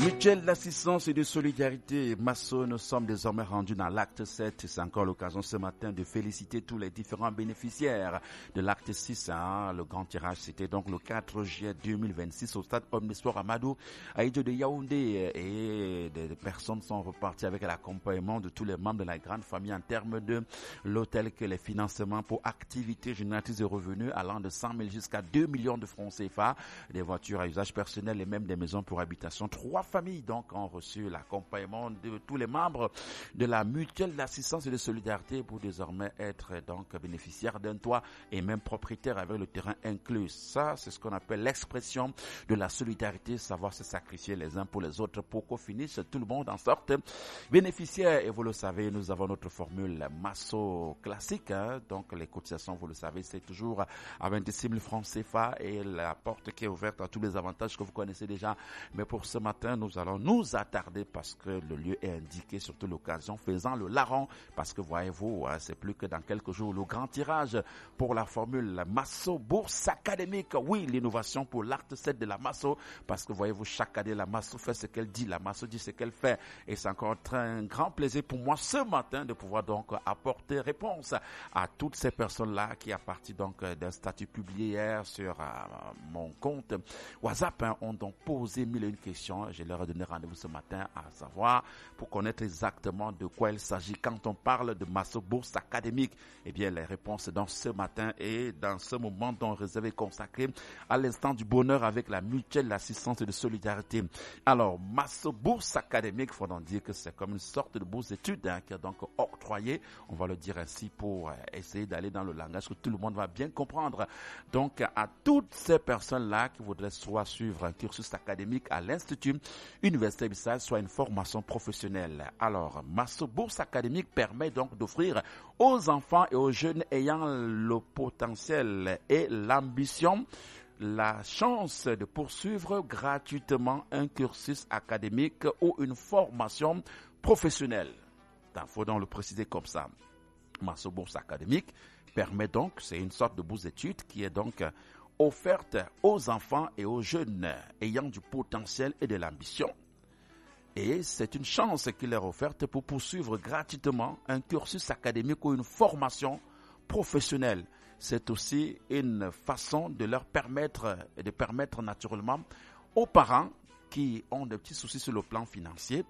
Mutuelle d'assistance et de solidarité, Masso, nous sommes désormais rendus dans l'acte 7. C'est encore l'occasion ce matin de féliciter tous les différents bénéficiaires de l'acte 6. Le grand tirage, c'était donc le 4 juillet 2026 au stade Omnisport Amadou, à Idjo de Yaoundé. Et des personnes sont reparties avec l'accompagnement de tous les membres de la grande famille en termes de l'hôtel que les financements pour activités génératrices de revenus allant de 100 000 jusqu'à 2 millions de francs CFA, des voitures à usage personnel et même des maisons pour habitation. 3 familles donc ont reçu l'accompagnement de tous les membres de la mutuelle d'assistance et de solidarité pour désormais être donc bénéficiaires d'un toit et même propriétaire avec le terrain inclus. Ça, c'est ce qu'on appelle l'expression de la solidarité, savoir se sacrifier les uns pour les autres pour qu'au finish tout le monde en sorte bénéficiaire. Et vous le savez, nous avons notre formule Masso classique, donc les cotisations, vous le savez, c'est toujours à 26 000 francs CFA et la porte qui est ouverte à tous les avantages que vous connaissez déjà. Mais pour ce matin, nous allons nous attarder parce que le lieu est indiqué, surtout l'occasion faisant le larron, parce que voyez-vous, c'est plus que dans quelques jours le grand tirage pour la formule Masso Bourse Académique. Oui, l'innovation pour l'acte 7 de la Masso, parce que voyez-vous, chaque année la Masso fait ce qu'elle dit, la Masso dit ce qu'elle fait, et c'est encore un grand plaisir pour moi ce matin de pouvoir donc apporter réponse à toutes ces personnes-là qui, à partir donc d'un statut publié hier sur mon compte WhatsApp, ont donc posé 1001 questions. Je leur ai donné rendez-vous ce matin à savoir pour connaître exactement de quoi il s'agit quand on parle de Masso Bourse Académique. Eh bien, les réponses dans ce matin et dans ce moment dont réservé consacré à l'instant du bonheur avec la mutuelle d'assistance et de solidarité. Alors, Masso Bourse Académique, il faut donc dire que c'est comme une sorte de bourse d'études qui est donc octroyée, on va le dire ainsi pour essayer d'aller dans le langage que tout le monde va bien comprendre. Donc, à toutes ces personnes-là qui voudraient soit suivre un cursus académique à l'Institut Université Bissau, soit une formation professionnelle. Alors, Masso Bourse Académique permet donc d'offrir aux enfants et aux jeunes ayant le potentiel et l'ambition la chance de poursuivre gratuitement un cursus académique ou une formation professionnelle. Il faut donc le préciser comme ça. Masso Bourse Académique permet donc, c'est une sorte de bourse d'études qui est donc offerte aux enfants et aux jeunes ayant du potentiel et de l'ambition. Et c'est une chance qui leur est offerte pour poursuivre gratuitement un cursus académique ou une formation professionnelle. C'est aussi une façon de leur permettre, et de permettre naturellement aux parents qui ont des petits soucis sur le plan financier,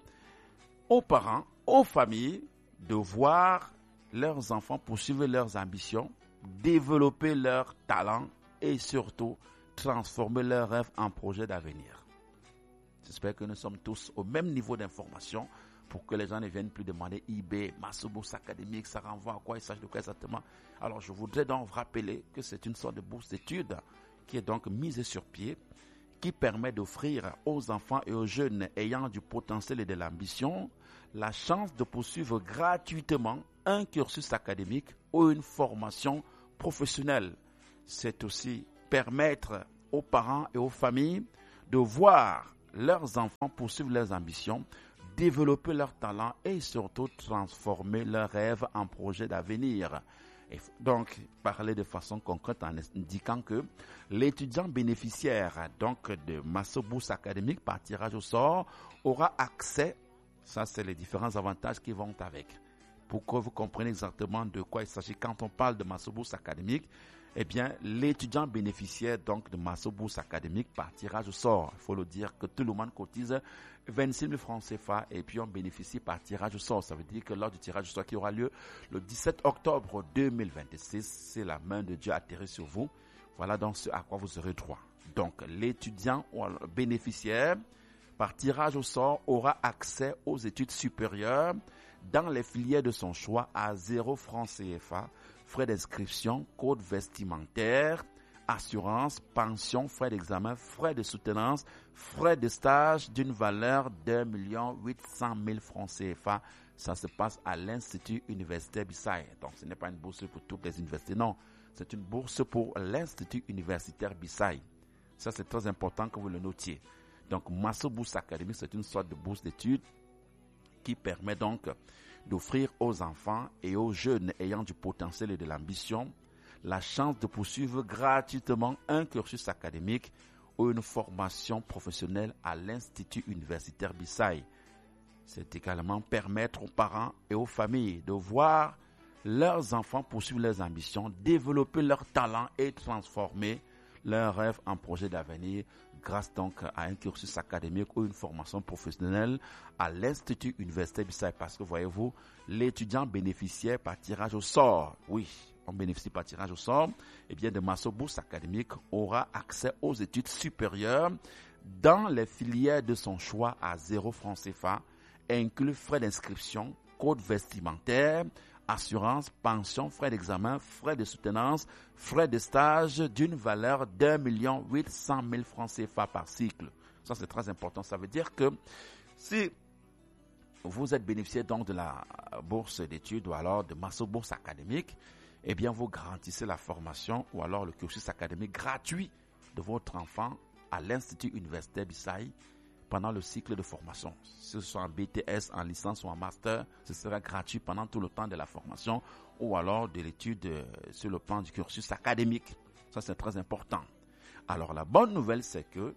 aux parents, aux familles, de voir leurs enfants poursuivre leurs ambitions, développer leurs talents et surtout transformer leurs rêves en projets d'avenir. J'espère que nous sommes tous au même niveau d'information pour que les gens ne viennent plus demander IB, Masso Bourse Académique, ça renvoie à quoi, il s'agit de quoi exactement. Alors je voudrais donc rappeler que c'est une sorte de bourse d'études qui est donc mise sur pied, qui permet d'offrir aux enfants et aux jeunes ayant du potentiel et de l'ambition la chance de poursuivre gratuitement un cursus académique ou une formation professionnelle. C'est aussi permettre aux parents et aux familles de voir leurs enfants poursuivre leurs ambitions, développer leurs talents et surtout transformer leurs rêves en projets d'avenir. Et donc, parler de façon concrète en indiquant que l'étudiant bénéficiaire donc de Masso Bourse Académique par tirage au sort aura accès, ça c'est les différents avantages qui vont avec. Pour que vous compreniez exactement de quoi il s'agit quand on parle de Masso Bourse Académique, eh bien, l'étudiant bénéficiaire donc de Masso Bourse Académique par tirage au sort. Il faut le dire que tout le monde cotise 26 000 francs CFA et puis on bénéficie par tirage au sort. Ça veut dire que lors du tirage au sort qui aura lieu le 17 octobre 2026, c'est la main de Dieu atterrée sur vous. Voilà donc ce à quoi vous aurez droit. Donc, l'étudiant ou le bénéficiaire par tirage au sort aura accès aux études supérieures dans les filières de son choix à 0 francs CFA, frais d'inscription, code vestimentaire, assurance, pension, frais d'examen, frais de soutenance, frais de stage d'une valeur d'1 800 000 francs CFA. Ça se passe à l'Institut Universitaire Bissau. Donc ce n'est pas une bourse pour toutes les universités, non. C'est une bourse pour l'Institut Universitaire Bissau. Ça c'est très important que vous le notiez. Donc Masso Bourse Académique, c'est une sorte de bourse d'études qui permet donc d'offrir aux enfants et aux jeunes ayant du potentiel et de l'ambition la chance de poursuivre gratuitement un cursus académique ou une formation professionnelle à l'Institut universitaire Bissaï. C'est également permettre aux parents et aux familles de voir leurs enfants poursuivre leurs ambitions, développer leurs talents et transformer leurs rêves en projets d'avenir grâce donc à un cursus académique ou une formation professionnelle à l'Institut universitaire Bissaï. Parce que voyez-vous, l'étudiant bénéficiaire par tirage au sort, oui, on bénéficie par tirage au sort, et bien de Masso Bourse Académique aura accès aux études supérieures dans les filières de son choix à 0 francs CFA, inclut frais d'inscription, code vestimentaire, assurance, pension, frais d'examen, frais de soutenance, frais de stage d'une valeur d'1 800 000 francs CFA par cycle. Ça, c'est très important. Ça veut dire que si vous êtes bénéficiaire donc de la bourse d'études ou alors de Masso Bourse Académique, eh bien, vous garantissez la formation ou alors le cursus académique gratuit de votre enfant à l'Institut universitaire Bissaï pendant le cycle de formation. Ce soit en BTS, en licence ou en master, ce sera gratuit pendant tout le temps de la formation ou alors de l'étude sur le plan du cursus académique. Ça, c'est très important. Alors, la bonne nouvelle, c'est que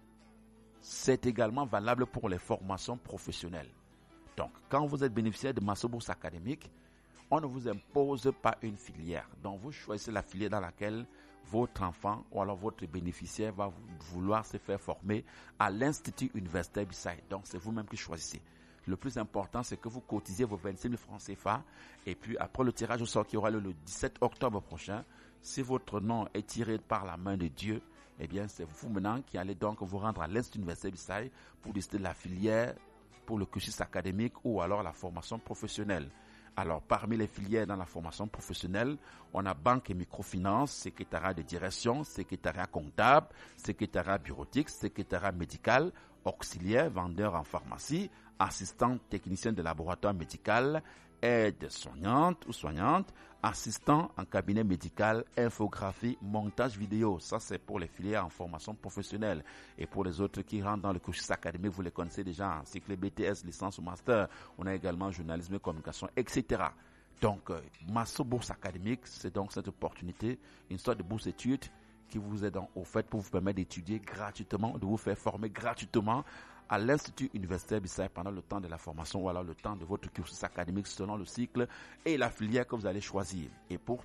c'est également valable pour les formations professionnelles. Donc, quand vous êtes bénéficiaire de Masso Bourse Académique, on ne vous impose pas une filière. Donc, vous choisissez la filière dans laquelle votre enfant ou alors votre bénéficiaire va vouloir se faire former à l'Institut universitaire Bissaï. Donc, c'est vous-même qui choisissez. Le plus important, c'est que vous cotisez vos 26 000 francs CFA. Et puis, après le tirage au sort qui aura lieu le 17 octobre prochain, si votre nom est tiré par la main de Dieu, eh bien, c'est vous maintenant qui allez donc vous rendre à l'Institut universitaire Bissaï pour décider de la filière pour le cursus académique ou alors la formation professionnelle. Alors, parmi les filières dans la formation professionnelle, on a banque et microfinance, secrétariat de direction, secrétariat comptable, secrétariat bureautique, secrétariat médical, auxiliaire, vendeur en pharmacie, assistant technicien de laboratoire médical, aide soignante ou soignante, assistant en cabinet médical, infographie, montage vidéo. Ça, c'est pour les filières en formation professionnelle. Et pour les autres qui rentrent dans le cursus académique, vous les connaissez déjà, cycle BTS, licence ou master. On a également journalisme et communication, etc. Donc, Masso Bourse Académique, c'est donc cette opportunité, une sorte de bourse d'études qui vous est donc offerte pour vous permettre d'étudier gratuitement, de vous faire former gratuitement à l'Institut universitaire Bissaï pendant le temps de la formation ou alors le temps de votre cursus académique selon le cycle et la filière que vous allez choisir. Et pour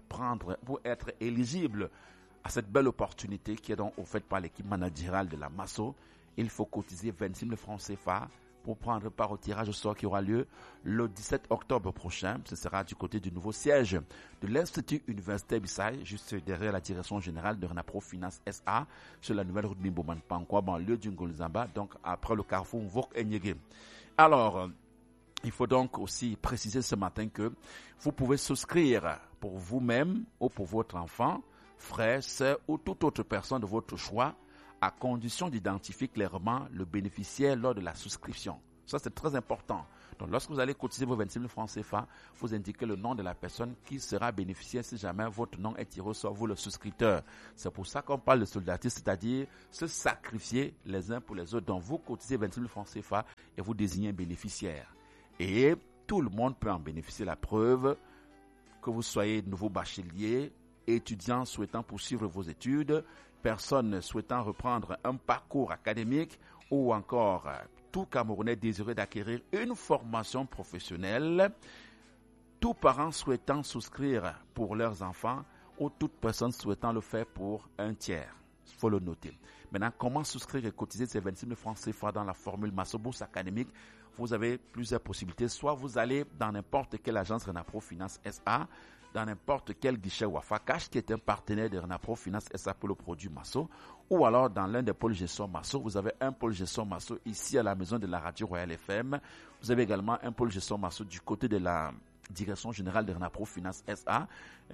être éligible à cette belle opportunité qui est donc offerte par l'équipe managériale de la Masso, il faut cotiser 26 000 francs CFA pour prendre part au tirage au sort qui aura lieu le 17 octobre prochain. Ce sera du côté du nouveau siège de l'Institut universitaire Bissaï, juste derrière la direction générale de Renapro Finance SA, sur la nouvelle route Bimboman-Pankwa, banlieue du Ngolzamba, donc après le carrefour Mvok-Enyege. Alors, il faut donc aussi préciser ce matin que vous pouvez souscrire pour vous-même ou pour votre enfant, frère, sœur ou toute autre personne de votre choix, à condition d'identifier clairement le bénéficiaire lors de la souscription. Ça, c'est très important. Donc, lorsque vous allez cotiser vos 26 000 francs CFA, vous indiquez le nom de la personne qui sera bénéficiaire si jamais votre nom est tiré au sort, vous le souscripteur. C'est pour ça qu'on parle de solidarité, c'est-à-dire se sacrifier les uns pour les autres. Donc, vous cotisez 26 000 francs CFA et vous désignez un bénéficiaire. Et tout le monde peut en bénéficier. La preuve que vous soyez nouveau bachelier, étudiant souhaitant poursuivre vos études, personne souhaitant reprendre un parcours académique ou encore tout Camerounais désireux d'acquérir une formation professionnelle, tout parent souhaitant souscrire pour leurs enfants ou toute personne souhaitant le faire pour un tiers. Il faut le noter. Maintenant, comment souscrire et cotiser ces 26 000 francs CFA dans la formule Masso Bourse Académique? Vous avez plusieurs possibilités. Soit vous allez dans n'importe quelle agence Renapro Finance SA, dans n'importe quel guichet Wafa Cash qui est un partenaire de Renapro Finance SA pour le produit Masso, ou alors dans l'un des pôles gestion Masso. Vous avez un pôle gestion Masso ici à la maison de la radio Royal FM. Vous avez également un pôle gestion Masso du côté de la direction générale de Renapro Finance SA,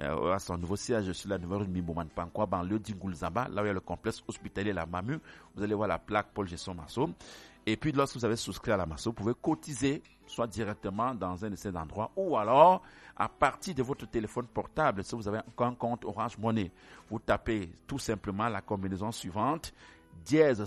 à son nouveau siège sur la nouvelle rue Mimboman Pankwa, banlieue d'Ingulzamba, là où il y a le complexe hospitalier La Mamu. Vous allez voir la plaque pôle gestion Masso. Et puis, lorsque vous avez souscrit à la Masso, vous pouvez cotiser, soit directement dans un de ces endroits, ou alors à partir de votre téléphone portable. Si vous avez un compte Orange Money, vous tapez tout simplement la combinaison suivante, dièse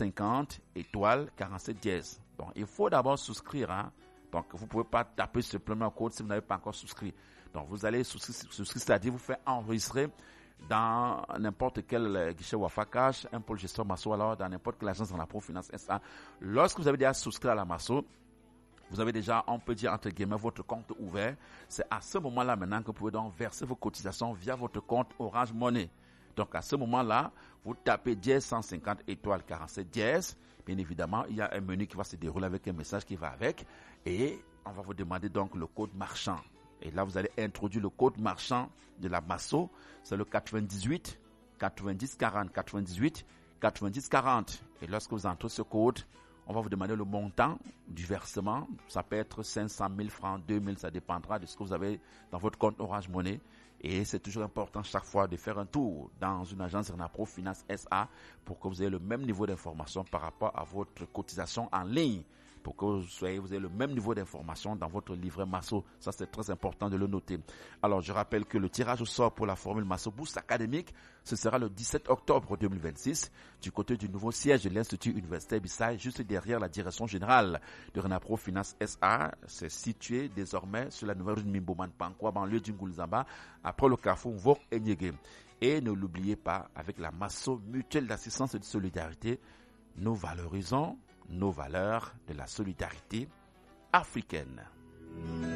150 étoile 47 dièse. Donc, il faut d'abord souscrire. Donc, vous ne pouvez pas taper simplement un code si vous n'avez pas encore souscrit. Donc, vous allez souscrire, c'est-à-dire vous faire enregistrer dans n'importe quel guichet Wafa Cash, un pôle gestion Masso, alors dans n'importe quelle agence Renapro Finance SA. Lorsque vous avez déjà souscrit à la Masso, vous avez déjà, on peut dire entre guillemets, votre compte ouvert. C'est à ce moment-là maintenant que vous pouvez donc verser vos cotisations via votre compte Orange Money. Donc à ce moment-là, vous tapez dièse 150 étoiles 47 dièse. Bien évidemment, il y a un menu qui va se dérouler avec un message qui va avec. Et on va vous demander donc le code marchand. Et là, vous allez introduire le code marchand de la Masso. C'est le 98 90 40 98 90 40. Et lorsque vous entrez ce code, on va vous demander le montant du versement. Ça peut être 500 000 francs, 2000, ça dépendra de ce que vous avez dans votre compte Orange Money. Et c'est toujours important chaque fois de faire un tour dans une agence Renapro Finance SA pour que vous ayez le même niveau d'information par rapport à votre cotisation en ligne. Pour que vous ayez le même niveau d'information dans votre livret Masso. Ça, c'est très important de le noter. Alors, je rappelle que le tirage au sort pour la formule Masso Boost académique, ce sera le 17 octobre 2026, du côté du nouveau siège de l'Institut universitaire Bissau, juste derrière la direction générale de Renapro Finance SA. C'est situé désormais sur la nouvelle rue de Mimboman Pankwa, banlieue d'Ingulzamba, après le carrefour Vok et Nyege. Et ne l'oubliez pas, avec la Masso mutuelle d'assistance et de solidarité, nous valorisons nos valeurs de la solidarité africaine.